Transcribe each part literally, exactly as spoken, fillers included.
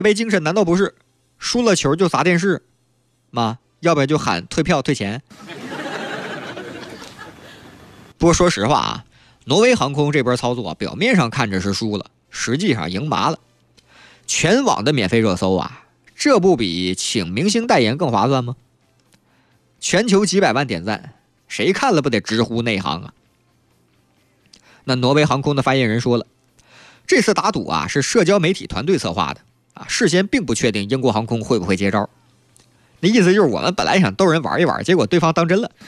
杯精神难道不是输了球就砸电视吗？要不然就喊退票退钱。不过说实话啊，挪威航空这波操作、啊、表面上看着是输了，实际上赢麻了。全网的免费热搜啊，这不比请明星代言更划算吗？全球几百万点赞，谁看了不得直呼内行啊？那挪威航空的发言人说了，这次打赌啊是社交媒体团队策划的啊，事先并不确定英国航空会不会接招。那意思就是我们本来想逗人玩一玩，结果对方当真了。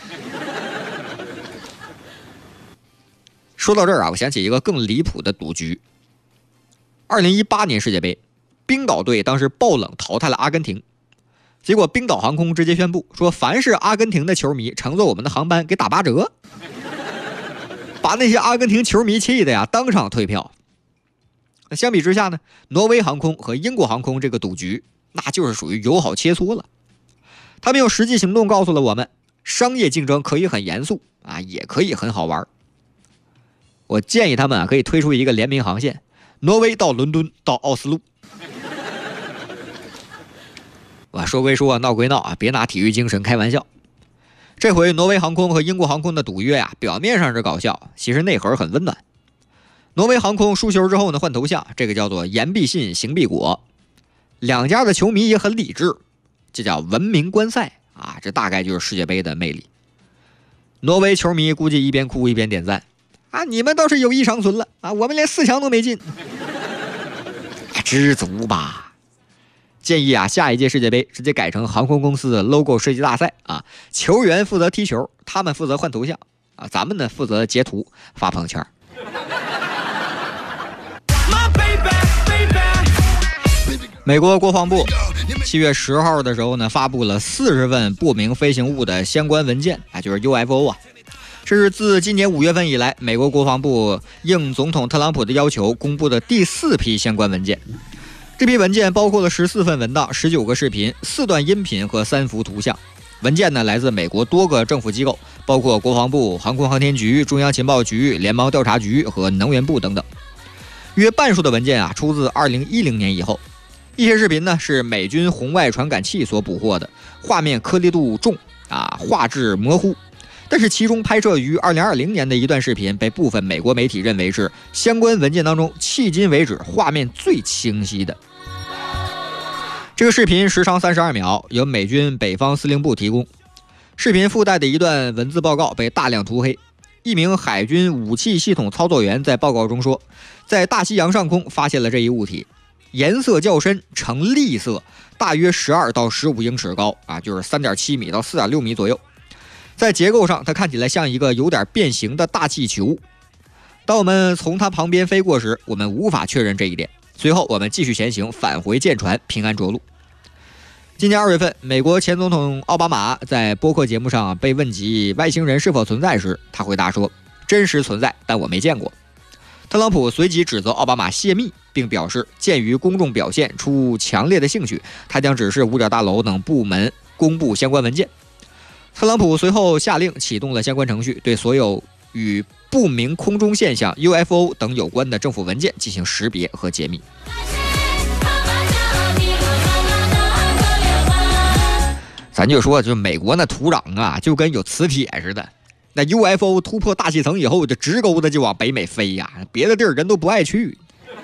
说到这儿啊，我想起一个更离谱的赌局。二零一八年世界杯，冰岛队当时爆冷淘汰了阿根廷，结果冰岛航空直接宣布说，凡是阿根廷的球迷乘坐我们的航班给打八折，把那些阿根廷球迷气的呀，当场退票。那相比之下呢，挪威航空和英国航空这个赌局，那就是属于友好切磋了。他们用实际行动告诉了我们，商业竞争可以很严肃啊，也可以很好玩。我建议他们啊，可以推出一个联名航线，挪威到伦敦到奥斯陆。我说归说，闹归闹啊，别拿体育精神开玩笑。这回挪威航空和英国航空的赌约啊，表面上是搞笑，其实内核很温暖。挪威航空输球之后呢，换头像，这个叫做言必信，行必果。两家的球迷也很理智，这叫文明观赛啊，这大概就是世界杯的魅力。挪威球迷估计一边哭一边点赞啊，你们倒是有意长存了啊，我们连四强都没进，知足吧。建议啊，下一届世界杯直接改成航空公司的 logo 设计大赛啊，球员负责踢球，他们负责换头像啊，咱们呢负责截图发朋友圈。美国国防部七月十号的时候呢，发布了四十份不明飞行物的相关文件啊，就是 U F O 啊。这是自今年五月份以来，美国国防部应总统特朗普的要求公布的第四批相关文件。这批文件包括了十四份文档、十九个视频、四段音频和三幅图像。文件呢来自美国多个政府机构，包括国防部、航空航天局、中央情报局、联邦调查局和能源部等等。约半数的文件啊出自二零一零年以后。一些视频呢是美军红外传感器所捕获的，画面颗粒度重啊，画质模糊。但是其中拍摄于二零二零年的一段视频，被部分美国媒体认为是相关文件当中迄今为止画面最清晰的。这个视频时长三十二秒，由美军北方司令部提供。视频附带的一段文字报告被大量涂黑。一名海军武器系统操作员在报告中说，在大西洋上空发现了这一物体，颜色较深，呈栗色，大约十二到十五英尺高啊，就是三点七米到四点六米左右。在结构上，它看起来像一个有点变形的大气球。当我们从它旁边飞过时，我们无法确认这一点。随后，我们继续前行，返回舰船，平安着陆。今年二月份，美国前总统奥巴马在播客节目上被问及外星人是否存在时，他回答说：“真实存在，但我没见过。”特朗普随即指责奥巴马泄密，并表示，鉴于公众表现出强烈的兴趣，他将指示五角大楼等部门公布相关文件。特朗普随后下令启动了相关程序，对所有与不明空中现象 U F O 等有关的政府文件进行识别和解密。咱就说，就美国那土壤啊，就跟有磁铁似的。那 U F O 突破大气层以后，就直勾的就往北美飞呀，别的地儿人都不爱去。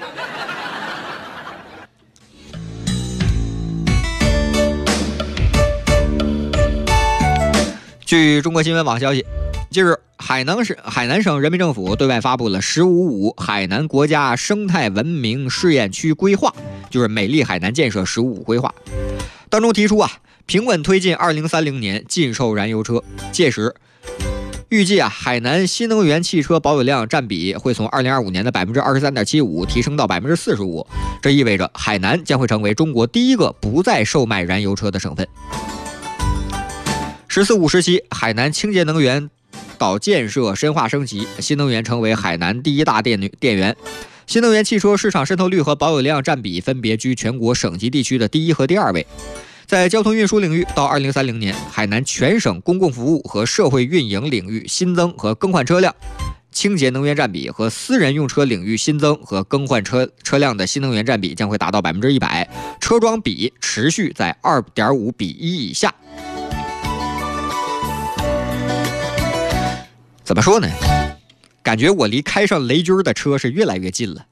据中国新闻网消息，近日海南省海南省人民政府对外发布了“十五五”海南国家生态文明试验区规划，就是美丽海南建设“十五五”规划。当中提出啊，平稳推进二零三零年禁售燃油车，届时预计啊，海南新能源汽车保有量占比会从二零二五年的 百分之二十三点七五 提升到 百分之四十五， 这意味着海南将会成为中国第一个不再售卖燃油车的省份。十四五时期，海南清洁能源岛建设深化升级，新能源成为海南第一大电电源。新能源汽车市场渗透率和保有量占比分别居全国省级地区的第一和第二位。在交通运输领域，到二零三零年，海南全省公共服务和社会运营领域新增和更换车辆清洁能源占比和私人用车领域新增和更换车车辆的新能源占比将会达到百分之一百，车桩比持续在二点五比一以下。怎么说呢？感觉我离开上雷军的车是越来越近了。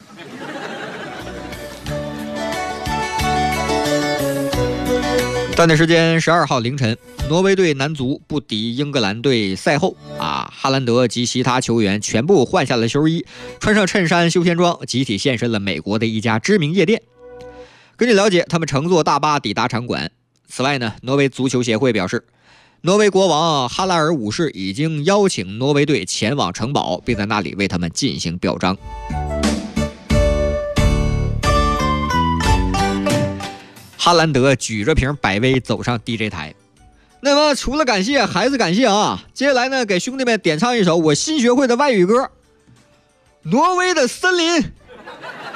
当地时间十二号凌晨，挪威队男足不敌英格兰队赛后啊，哈兰德及其他球员全部换下了休衣，穿上衬衫、休闲装，集体现身了美国的一家知名夜店。根据了解，他们乘坐大巴抵达场馆。此外呢，挪威足球协会表示，挪威国王哈拉尔五世已经邀请挪威队前往城堡，并在那里为他们进行表彰。哈兰德举着瓶百威走上 D J 台，那么除了感谢还是感谢啊！接下来呢，给兄弟们点唱一首我新学会的外语歌《挪威的森林》。